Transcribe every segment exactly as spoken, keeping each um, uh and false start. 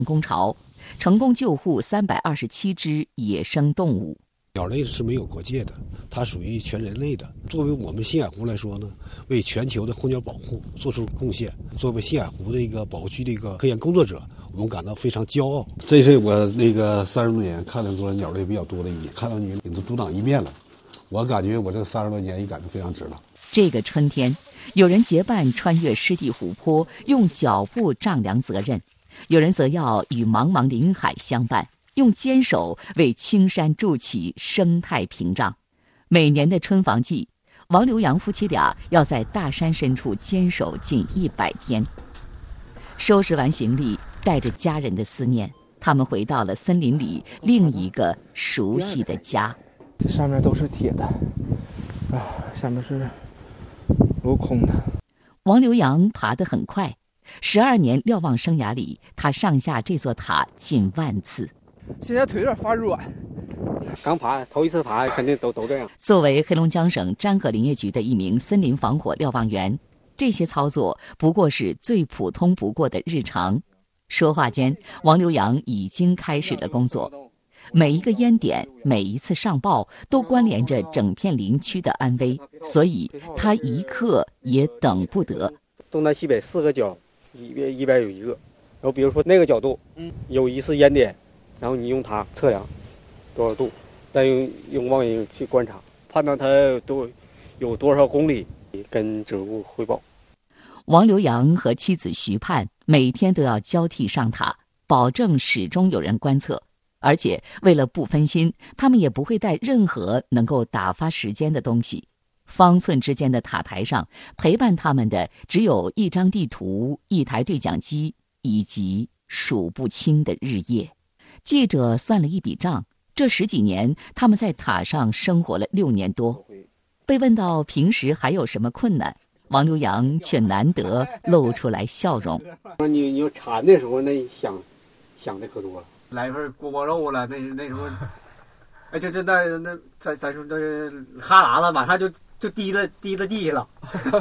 工潮，成功救护三百二十七只野生动物。 鸟类是没有国界的，它属于全人类的。作为我们新海湖来说呢，为全球的候鸟保护做出贡献。作为新海湖的一个保护区的一个科研工作者，我们感到非常骄傲。这是我那个三十多年看到过鸟类比较多的一年，看到你领着组长一面了，我感觉我这三十多年也感觉非常值了。 这个春天，有人结伴穿越湿地湖泊，用脚步丈量责任；有人则要与茫茫林海相伴，用坚守为青山筑起生态屏障。每年的春防季，王刘洋夫妻俩要在大山深处坚守近一百天。收拾完行李，带着家人的思念，他们回到了森林里另一个熟悉的家。 上面都是铁的，啊，下面是镂空的。 王刘洋爬得很快，十二年瞭望生涯里，他上下这座塔近万次。 现在腿有点发软， 刚爬头一次爬肯定都都这样。 作为黑龙江省沾河林业局的一名森林防火瞭望员，这些操作不过是最普通不过的日常。说话间，王刘洋已经开始了工作。每一个烟点，每一次上报，都关联着整片林区的安危，所以他一刻也等不得。 东南西北四个角，一边一边有一个，然后比如说那个角度，嗯，有一次烟点，然后你用它测量多少度，再用用望远镜去观察，判断它多有多少公里，跟指挥部汇报。 王刘洋和妻子徐盼每天都要交替上塔，保证始终有人观测。而且为了不分心，他们也不会带任何能够打发时间的东西。方寸之间的塔台上，陪伴他们的只有一张地图、一台对讲机以及数不清的日夜。记者算了一笔账，这十几年他们在塔上生活了六年多。被问到平时还有什么困难，王刘洋却难得露出来笑容。 你你产的时候，那想想的可多了。 来一份锅包肉了，那那时候，哎，这这那那咱咱说那哈喇子马上就就滴了滴了地下了。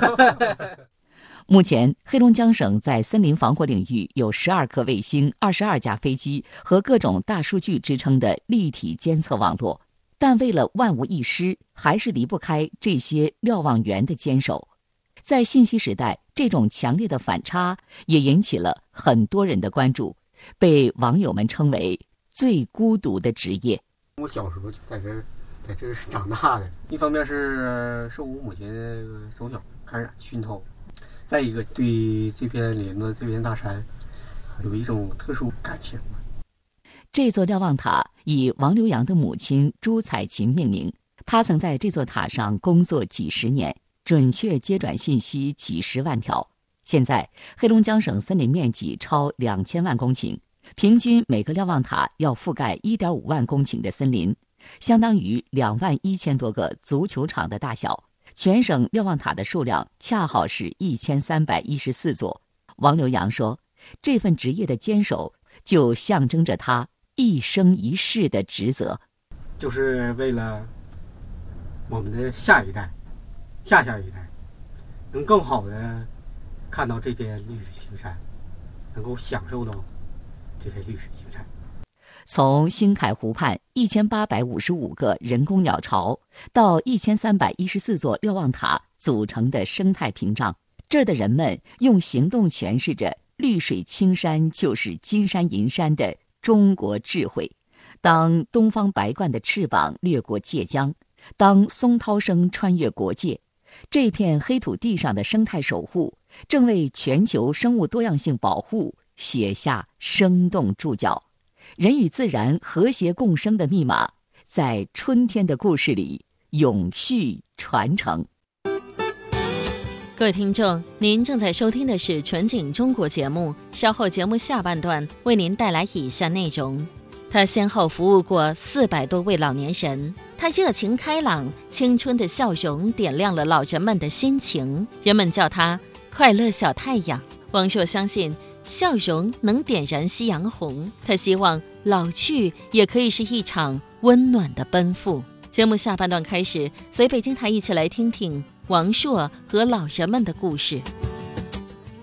目前，黑龙江省在森林防火领域有十二颗卫星、二十二架飞机和各种大数据支撑的立体监测网络，但为了万无一失，还是离不开这些瞭望员的坚守。在信息时代，这种强烈的反差也引起了很多人的关注。被网友们称为最孤独的职业。 我小时候就在这儿，在这儿长大的。一方面是受我母亲从小感染熏陶，再一个对这片林子、这片大山有一种特殊感情。 这座瞭望塔以王刘洋的母亲朱彩琴命名，她曾在这座塔上工作几十年，准确接转信息几十万条。现在，黑龙江省森林面积超两千万公顷，平均每个瞭望塔要覆盖一点五万公顷的森林，相当于两万一千多个足球场的大小。全省瞭望塔的数量恰好是一千三百一十四座。王刘洋说，这份职业的坚守，就象征着他一生一世的职责， 就是为了我们的下一代、下下一代，能更好的看到这片绿水青山，能够享受到这片绿水青山。 从新凯湖畔一千八百五十五个人工鸟巢到一千三百一十四座瞭望塔组成的生态屏障，这儿的人们用行动诠释着绿水青山就是金山银山的中国智慧。当东方白鹳的翅膀掠过界江，当松涛声穿越国界，这片黑土地上的生态守护正为全球生物多样性保护写下生动注脚。人与自然和谐共生的密码，在春天的故事里永续传承。 各位听众，您正在收听的是全景中国节目，稍后节目下半段为您带来以下内容。他先后服务过四百多位老年人，他热情开朗，青春的笑容点亮了老人们的心情，人们叫他快乐小太阳。王朔相信笑容能点燃夕阳红，他希望老去也可以是一场温暖的奔赴。节目下半段开始，随北京台一起来听听王朔和老人们的故事。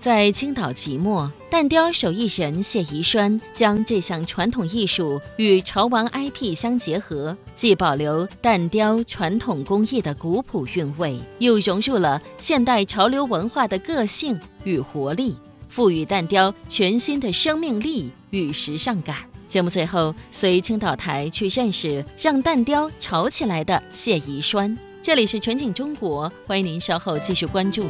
在青岛即墨，蛋雕手艺人谢宜栓将这项传统艺术与潮玩 I P 相结合，既保留蛋雕传统工艺的古朴韵味，又融入了现代潮流文化的个性与活力，赋予蛋雕全新的生命力与时尚感。节目最后，随青岛台去认识让蛋雕潮起来的谢宜栓。这里是全景中国，欢迎您稍后继续关注。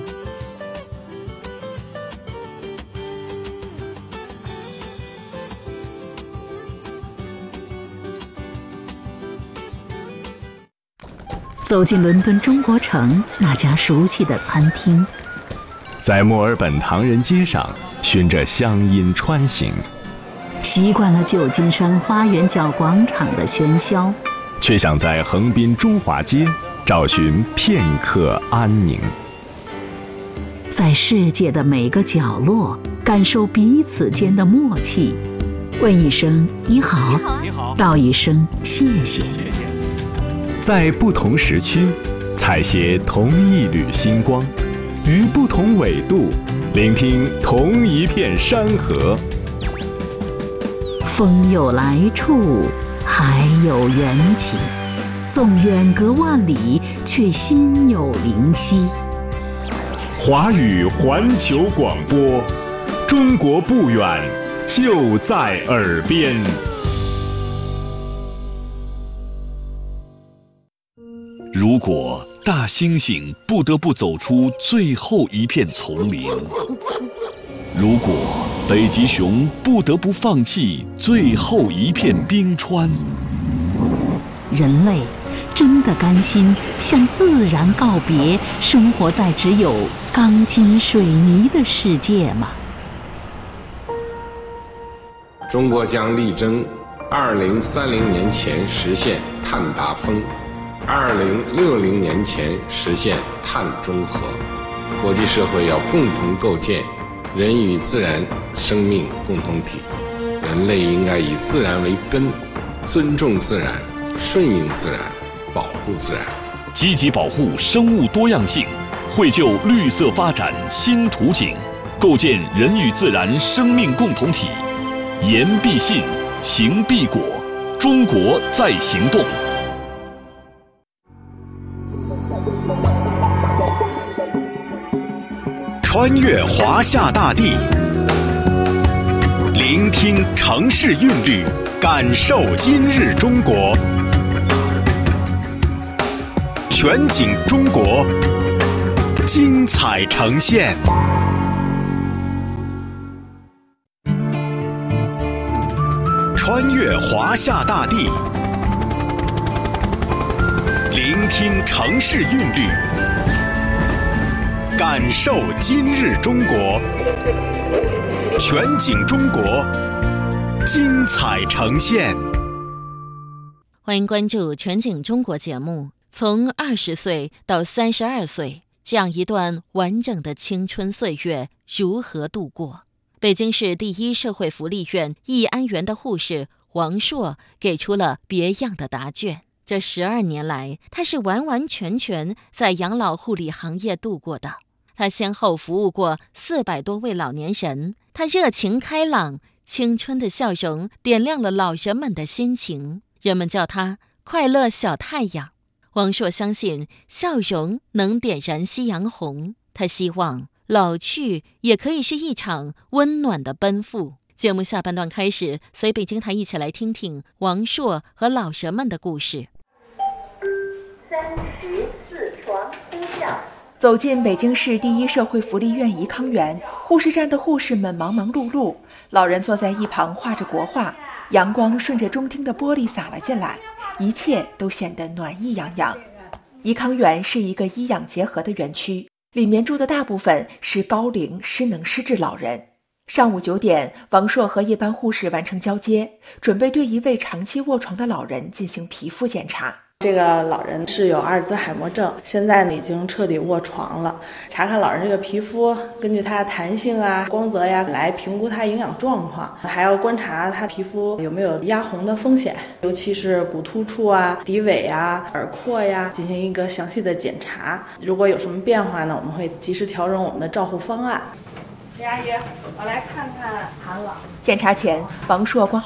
走进伦敦中国城那家熟悉的餐厅， 在墨尔本唐人街上循着乡音穿行， 习惯了旧金山花园角广场的喧嚣， 却想在横滨中华街找寻片刻安宁。 在世界的每个角落感受彼此间的默契，问一声你好，你好，道一声谢谢。 在不同时区采撷同一缕星光，于不同纬度聆听同一片山河。 风有来处，海有缘起，纵远隔万里，却心有灵犀。 华语环球广播，中国不远，就在耳边。 如果大猩猩不得不走出最后一片丛林，如果北极熊不得不放弃最后一片冰川， 人类真的甘心向自然告别，生活在只有钢筋水泥的世界吗？ 中国将力争二零三零年前实现碳达峰，二零六零年前实现碳中和。国际社会要共同构建人与自然生命共同体，人类应该以自然为根，尊重自然，顺应自然，保护自然， 积极保护生物多样性，绘就绿色发展新图景，构建人与自然生命共同体。言必信，行必果，中国在行动。 穿越华夏大地，聆听城市韵律，感受今日中国。全景中国，精彩呈现。穿越华夏大地，聆听城市韵律，感受今日中国。全景中国，精彩呈现。 欢迎关注全景中国节目。从二十岁到三十二岁，这样一段完整的青春岁月如何度过？北京市第一社会福利院义安园的护士王硕给出了别样的答卷。这十二年来，他是完完全全在养老护理行业度过的。他先后服务过四百多位老年人，他热情开朗，青春的笑容点亮了老人们的心情，人们叫他快乐小太阳。王硕相信笑容能点燃夕阳红，他希望老去也可以是一场温暖的奔赴。节目下半段开始，随北京台一起来听听王硕和老人们的故事。 三十四床呼叫。走进北京市第一社会福利院颐康园，护士站的护士们忙忙碌碌，老人坐在一旁画着国画，阳光顺着中厅的玻璃洒了进来，一切都显得暖意洋洋。颐康园是一个医养结合的园区，里面住的大部分是高龄失能失智老人。上午九点，王硕和夜班护士完成交接，准备对一位长期卧床的老人进行皮肤检查。 这个老人是有阿尔兹海默症，现在呢已经彻底卧床了。查看老人这个皮肤，根据他的弹性啊、光泽呀，来评估他营养状况，还要观察他皮肤有没有压红的风险，尤其是骨突处啊、骶尾啊、耳廓呀，进行一个详细的检查。如果有什么变化呢，我们会及时调整我们的照护方案。 李阿姨，我来看看韩老。 检查前，王硕光